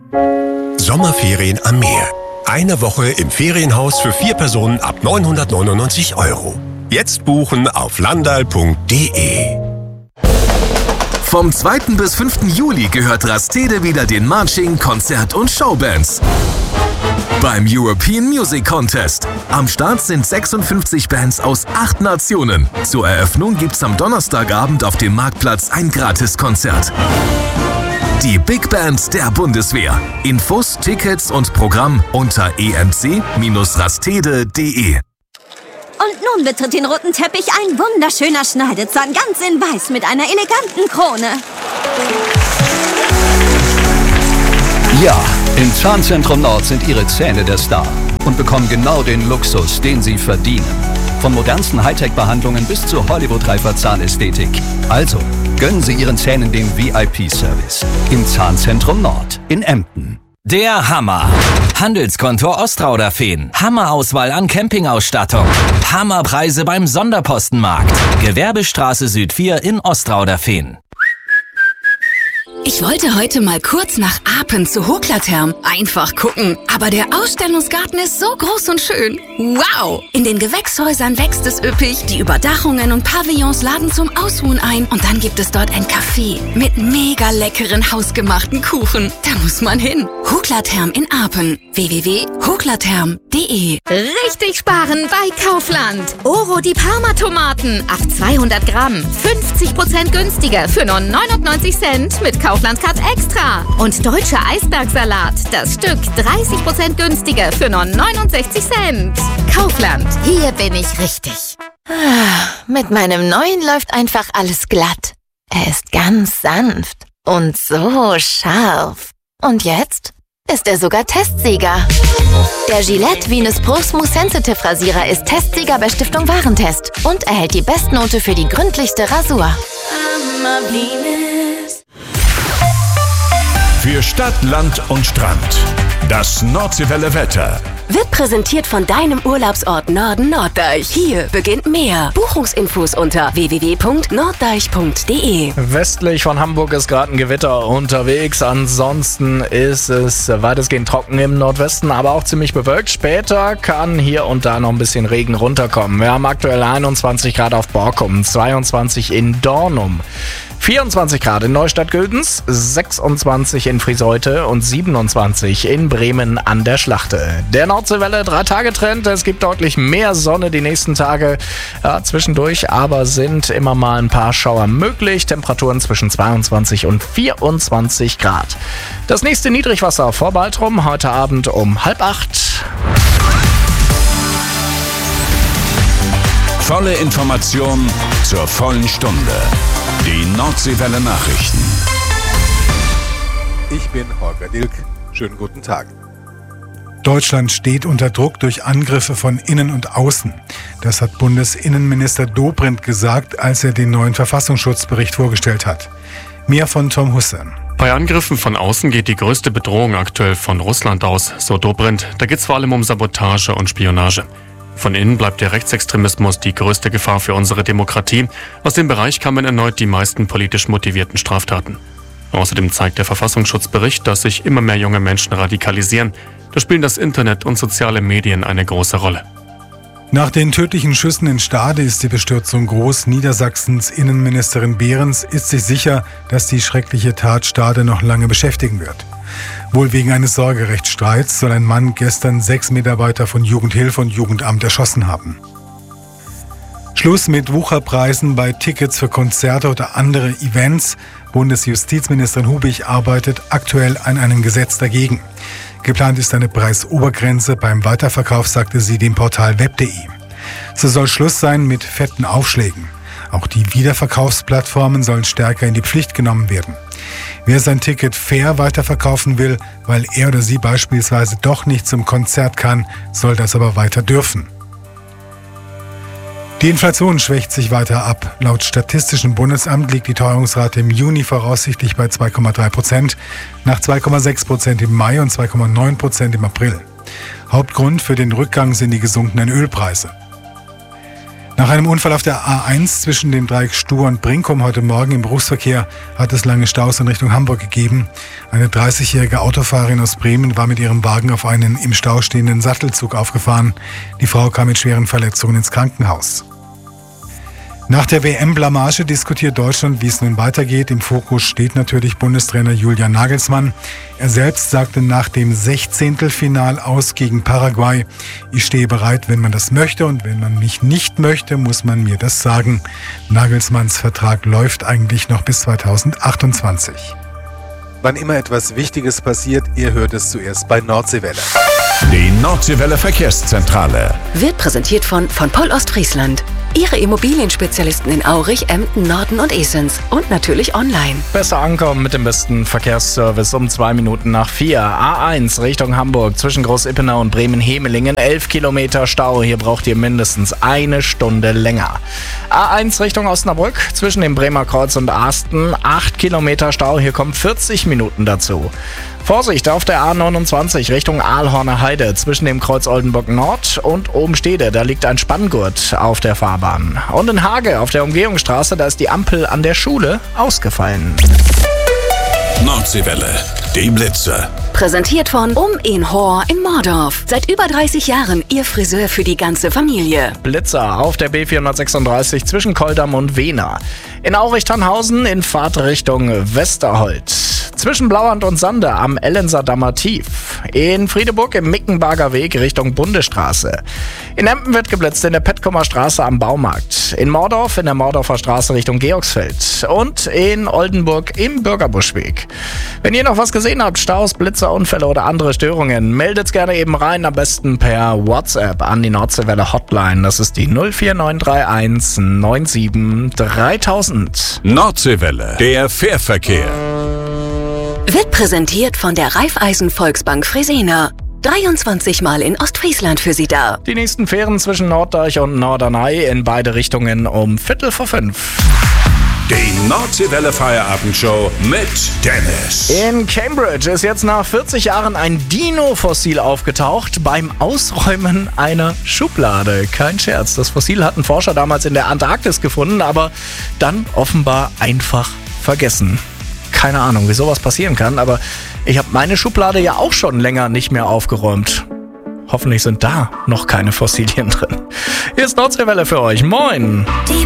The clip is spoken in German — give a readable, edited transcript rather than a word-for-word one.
Sommerferien am Meer. Eine Woche im Ferienhaus für 4 Personen ab 999 €. Jetzt buchen auf landal.de. Vom 2. bis 5. Juli gehört Rastede wieder den Marching, Konzert- und Showbands. Beim European Music Contest. Am Start sind 56 Bands aus 8 Nationen. Zur Eröffnung gibt's am Donnerstagabend auf dem Marktplatz ein Gratiskonzert. Die Big Band der Bundeswehr. Infos, Tickets und Programm unter emc-rastede.de. Und nun betritt den roten Teppich ein wunderschöner Schneidezahn, ganz in weiß mit einer eleganten Krone. Ja, im Zahnzentrum Nord sind Ihre Zähne der Star und bekommen genau den Luxus, den Sie verdienen. Von modernsten Hightech-Behandlungen bis zur Hollywood-reifer Zahnästhetik. Also, gönnen Sie Ihren Zähnen den VIP-Service im Zahnzentrum Nord in Emden. Der Hammer. Handelskontor Ostrauderfehn. Hammerauswahl an Campingausstattung. Hammerpreise beim Sonderpostenmarkt. Gewerbestraße Süd 4 in Ostrauderfehn. Ich wollte heute mal kurz nach Apen zu Hoklatherm. Einfach gucken. Aber der Ausstellungsgarten ist so groß und schön. Wow! In den Gewächshäusern wächst es üppig. Die Überdachungen und Pavillons laden zum Ausruhen ein. Und dann gibt es dort ein Café mit mega leckeren hausgemachten Kuchen. Da muss man hin. Hoklatherm in Apen. www.hoklatherm.de. Richtig sparen bei Kaufland. Oro die Parma-Tomaten. Auf 200 Gramm. 50% günstiger für nur 99 Cent mit Kaufland Card Extra. Und deutscher Eisbergsalat. Das Stück 30% günstiger für nur 69 Cent. Kaufland. Hier bin ich richtig. Mit meinem neuen läuft einfach alles glatt. Er ist ganz sanft und so scharf. Und jetzt ist er sogar Testsieger. Der Gillette Venus Pro Smooth Sensitive Rasierer ist Testsieger bei Stiftung Warentest und erhält die Bestnote für die gründlichste Rasur. Für Stadt, Land und Strand. Das Nordseewelle Wetter. Wird präsentiert von deinem Urlaubsort Norden Norddeich. Hier beginnt mehr. Buchungsinfos unter www.norddeich.de. Westlich von Hamburg ist gerade ein Gewitter unterwegs. Ansonsten ist es weitestgehend trocken im Nordwesten, aber auch ziemlich bewölkt. Später kann hier und da noch ein bisschen Regen runterkommen. Wir haben aktuell 21 Grad auf Borkum, 22 in Dornum. 24 Grad in Neustadt-Güldenz, 26 in Friseute und 27 in Bremen an der Schlachte. Der Nordseewelle 3-Tage-Trend, es gibt deutlich mehr Sonne die nächsten Tage. Ja, zwischendurch aber sind immer mal ein paar Schauer möglich. Temperaturen zwischen 22 und 24 Grad. Das nächste Niedrigwasser vor Baltrum heute Abend um 7:30. Volle Information zur vollen Stunde. Die Nordseewelle Nachrichten. Ich bin Holger Dilk. Schönen guten Tag. Deutschland steht unter Druck durch Angriffe von innen und außen. Das hat Bundesinnenminister Dobrindt gesagt, als er den neuen Verfassungsschutzbericht vorgestellt hat. Mehr von Tom Husse. Bei Angriffen von außen geht die größte Bedrohung aktuell von Russland aus, so Dobrindt. Da geht es vor allem um Sabotage und Spionage. Von innen bleibt der Rechtsextremismus die größte Gefahr für unsere Demokratie. Aus dem Bereich kamen erneut die meisten politisch motivierten Straftaten. Außerdem zeigt der Verfassungsschutzbericht, dass sich immer mehr junge Menschen radikalisieren. Da spielen das Internet und soziale Medien eine große Rolle. Nach den tödlichen Schüssen in Stade ist die Bestürzung groß. Niedersachsens Innenministerin Behrens ist sich sicher, dass die schreckliche Tat Stade noch lange beschäftigen wird. Wohl wegen eines Sorgerechtsstreits soll ein Mann gestern 6 Mitarbeiter von Jugendhilfe und Jugendamt erschossen haben. Schluss mit Wucherpreisen bei Tickets für Konzerte oder andere Events. Bundesjustizministerin Hubig arbeitet aktuell an einem Gesetz dagegen. Geplant ist eine Preisobergrenze beim Weiterverkauf, sagte sie dem Portal web.de. So soll Schluss sein mit fetten Aufschlägen. Auch die Wiederverkaufsplattformen sollen stärker in die Pflicht genommen werden. Wer sein Ticket fair weiterverkaufen will, weil er oder sie beispielsweise doch nicht zum Konzert kann, soll das aber weiter dürfen. Die Inflation schwächt sich weiter ab. Laut Statistischem Bundesamt liegt die Teuerungsrate im Juni voraussichtlich bei 2,3%, nach 2,6% im Mai und 2,9% im April. Hauptgrund für den Rückgang sind die gesunkenen Ölpreise. Nach einem Unfall auf der A1 zwischen dem Dreieck Stur und Brinkum heute Morgen im Berufsverkehr hat es lange Staus in Richtung Hamburg gegeben. Eine 30-jährige Autofahrerin aus Bremen war mit ihrem Wagen auf einen im Stau stehenden Sattelzug aufgefahren. Die Frau kam mit schweren Verletzungen ins Krankenhaus. Nach der WM-Blamage diskutiert Deutschland, wie es nun weitergeht. Im Fokus steht natürlich Bundestrainer Julian Nagelsmann. Er selbst sagte nach dem 16. Final aus gegen Paraguay: Ich stehe bereit, wenn man das möchte, und wenn man mich nicht möchte, muss man mir das sagen. Nagelsmanns Vertrag läuft eigentlich noch bis 2028. Wann immer etwas Wichtiges passiert, ihr hört es zuerst bei Nordseewelle. Die Nordseewelle Verkehrszentrale Wird präsentiert von Poll Ostfriesland. Ihre Immobilienspezialisten in Aurich, Emden, Norden und Esens. Und natürlich online. Besser ankommen mit dem besten Verkehrsservice um 2 Minuten nach 4. A1 Richtung Hamburg zwischen Großippenau und Bremen-Hemelingen. 11 Kilometer Stau. Hier braucht ihr mindestens 1 Stunde länger. A1 Richtung Osnabrück zwischen dem Bremer Kreuz und Asten. 8 Kilometer Stau. Hier kommen 40 Minuten dazu. Vorsicht auf der A29 Richtung Aalhorner Heide zwischen dem Kreuz Oldenburg Nord und Obenstede. Da liegt ein Spanngurt auf der Fahrbahn. Und in Hage auf der Umgehungsstraße, da ist die Ampel an der Schule ausgefallen. Nordseewelle, die Blitzer. Präsentiert von in Hor in Mordorf. Seit über 30 Jahren Ihr Friseur für die ganze Familie. Blitzer auf der B436 zwischen Koldam und Wehner. In Aurich-Tannhausen in Fahrtrichtung Westerholt. Zwischen Blauand und Sande am Ellenser Dammer Tief. In Friedeburg im Mickenbarger Weg Richtung Bundesstraße. In Emden wird geblitzt in der Petkumer Straße am Baumarkt. In Mordorf in der Mordorfer Straße Richtung Georgsfeld. Und in Oldenburg im Bürgerbuschweg. Wenn ihr noch was gesehen habt, Staus, Blitzer, Unfälle oder andere Störungen, meldet's gerne eben rein, am besten per WhatsApp an die Nordseewelle Hotline. Das ist die 04931 97 3000. Nordseewelle, der Fährverkehr. Wird präsentiert von der Raiffeisen Volksbank Fresenier. 23 Mal in Ostfriesland für Sie da. Die nächsten Fähren zwischen Norddeich und Norderney in beide Richtungen um 5:45. Die Nordseewelle Feierabendshow mit Dennis. In Cambridge ist jetzt nach 40 Jahren ein Dino-Fossil aufgetaucht beim Ausräumen einer Schublade. Kein Scherz, das Fossil hatten Forscher damals in der Antarktis gefunden, aber dann offenbar einfach vergessen. Keine Ahnung, wie sowas passieren kann, aber ich habe meine Schublade ja auch schon länger nicht mehr aufgeräumt. Hoffentlich sind da noch keine Fossilien drin. Hier ist Nordseewelle für euch. Moin! Die